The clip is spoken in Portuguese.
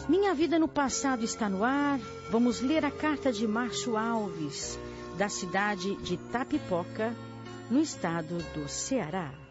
Minha Vida no Passado está no ar. Vamos ler a carta de Márcio Alves, da cidade de Itapipoca, no estado do Ceará.